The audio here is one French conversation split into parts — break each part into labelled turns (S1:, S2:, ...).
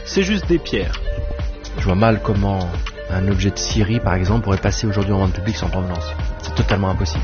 S1: c'est juste des pierres.
S2: Je vois mal comment un objet de scierie, par exemple, pourrait passer aujourd'hui en vente publique sans provenance. C'est totalement impossible.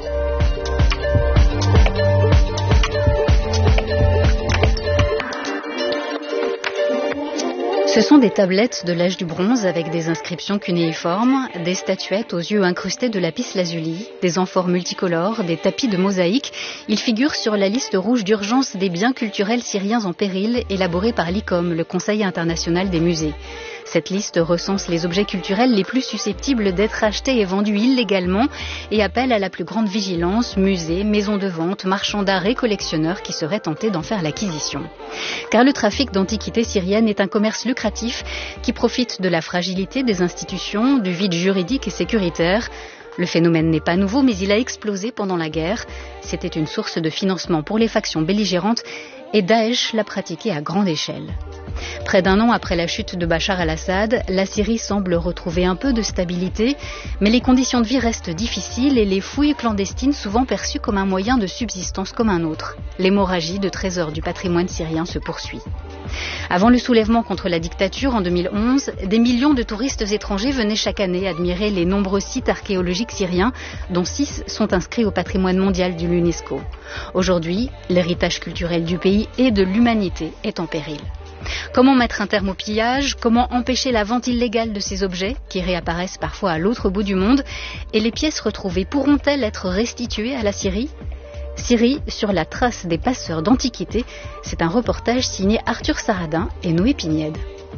S3: Ce sont des tablettes de l'âge du bronze avec des inscriptions cunéiformes, des statuettes aux yeux incrustés de lapis-lazuli, des amphores multicolores, des tapis de mosaïques. Ils figurent sur la liste rouge d'urgence des biens culturels syriens en péril, élaborée par l'ICOM, le Conseil international des musées. Cette liste recense les objets culturels les plus susceptibles d'être achetés et vendus illégalement et appelle à la plus grande vigilance musées, maisons de vente, marchands d'art et collectionneurs qui seraient tentés d'en faire l'acquisition. Car le trafic d'antiquités syriennes est un commerce lucratif qui profite de la fragilité des institutions, du vide juridique et sécuritaire. Le phénomène n'est pas nouveau, mais il a explosé pendant la guerre. C'était une source de financement pour les factions belligérantes et Daesh l'a pratiqué à grande échelle. Près d'un an après la chute de Bachar al-Assad, la Syrie semble retrouver un peu de stabilité, mais les conditions de vie restent difficiles et les fouilles clandestines souvent perçues comme un moyen de subsistance comme un autre. L'hémorragie de trésors du patrimoine syrien se poursuit. Avant le soulèvement contre la dictature en 2011, des millions de touristes étrangers venaient chaque année admirer les nombreux sites archéologiques syriens, dont 6 sont inscrits au patrimoine mondial de l'UNESCO. Aujourd'hui, l'héritage culturel du pays et de l'humanité est en péril. Comment mettre un terme au pillage? Comment empêcher la vente illégale de ces objets, qui réapparaissent parfois à l'autre bout du monde? Et les pièces retrouvées pourront-elles être restituées à la Syrie? Syrie sur la trace des passeurs d'antiquités, c'est un reportage signé Arthur Saradin et Noé Pignède.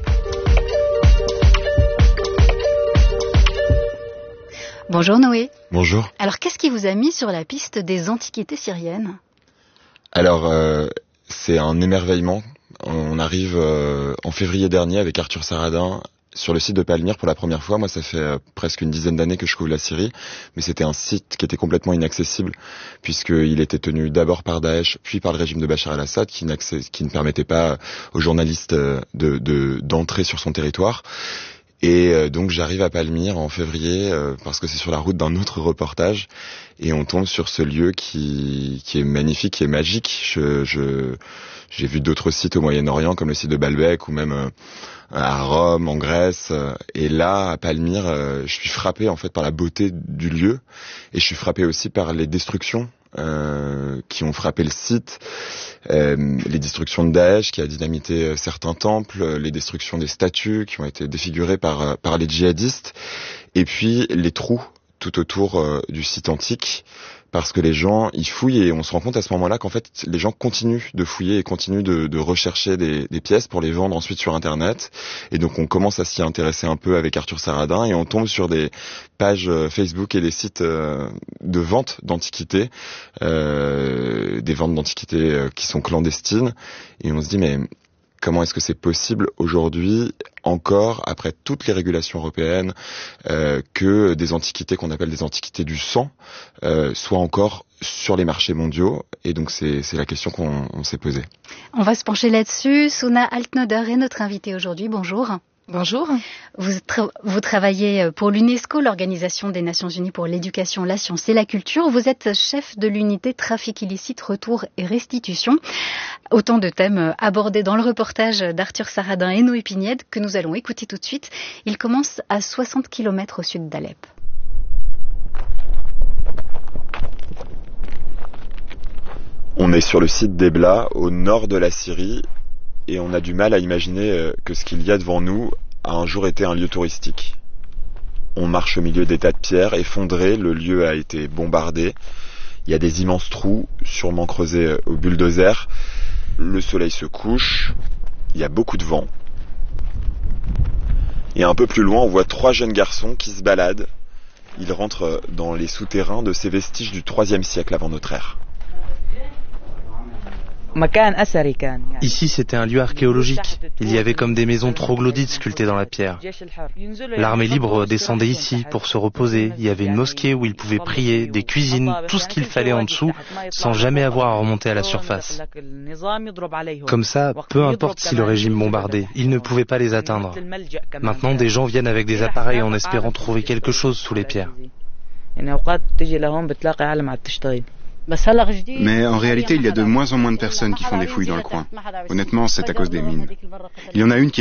S3: Bonjour Noé.
S4: Bonjour.
S3: Alors qu'est-ce qui vous a mis sur la piste des antiquités syriennes?
S4: Alors c'est un émerveillement. On arrive en février dernier avec Arthur Saradin sur le site de Palmyre pour la première fois. Moi, ça fait presque une dizaine d'années que je couvre la Syrie, mais c'était un site qui était complètement inaccessible puisqu'il était tenu d'abord par Daesh, puis par le régime de Bachar al-Assad qui ne permettait pas aux journalistes d'entrer sur son territoire. Et donc j'arrive à Palmyre en février parce que c'est sur la route d'un autre reportage et on tombe sur ce lieu qui est magnifique, qui est magique. J'ai vu d'autres sites au Moyen-Orient comme le site de Baalbek ou même à Rome, en Grèce. Et là, à Palmyre, je suis frappé en fait par la beauté du lieu et je suis frappé aussi par les destructions qui ont frappé le site, les destructions de Daesh qui a dynamité certains temples, les destructions des statues qui ont été défigurées par les djihadistes, et puis les trous tout autour du site antique, parce que les gens y fouillent et on se rend compte à ce moment-là qu'en fait les gens continuent de fouiller et continuent de rechercher des pièces pour les vendre ensuite sur internet, et donc on commence à s'y intéresser un peu avec Arthur Saradin et on tombe sur des pages Facebook et des sites de vente d'antiquités, des ventes d'antiquités qui sont clandestines, et on se dit mais comment est-ce que c'est possible aujourd'hui, encore après toutes les régulations européennes, que des antiquités qu'on appelle des antiquités du sang soient encore sur les marchés mondiaux? Et donc c'est la question qu'on s'est posée.
S3: On va se pencher là-dessus. Suna Altnoder est notre invitée aujourd'hui. Bonjour.
S5: Bonjour.
S3: Vous travaillez pour l'UNESCO, l'Organisation des Nations Unies pour l'éducation, la science et la culture. Vous êtes chef de l'unité trafic illicite, retour et restitution. Autant de thèmes abordés dans le reportage d'Arthur Saradin et Noé Pignède que nous allons écouter tout de suite. Il commence à 60 km au sud d'Alep.
S4: On est sur le site d'Ebla, au nord de la Syrie, et on a du mal à imaginer que ce qu'il y a devant nous a un jour été un lieu touristique. On marche au milieu des tas de pierres effondrées, le lieu a été bombardé, il y a des immenses trous, sûrement creusés au bulldozer, le soleil se couche, il y a beaucoup de vent. Et un peu plus loin, on voit 3 jeunes garçons qui se baladent. Ils rentrent dans les souterrains de ces vestiges du IIIe siècle avant notre ère.
S2: Ici, c'était un lieu archéologique. Il y avait comme des maisons troglodytes sculptées dans la pierre. L'armée libre descendait ici pour se reposer. Il y avait une mosquée où ils pouvaient prier, des cuisines, tout ce qu'il fallait en dessous, sans jamais avoir à remonter à la surface. Comme ça, peu importe si le régime bombardait, ils ne pouvaient pas les atteindre. Maintenant, des gens viennent avec des appareils en espérant trouver quelque chose sous les pierres.
S6: Mais en réalité, il y a de moins en moins de personnes qui font des fouilles dans le coin. Honnêtement, c'est à cause des mines. Il y en a une qui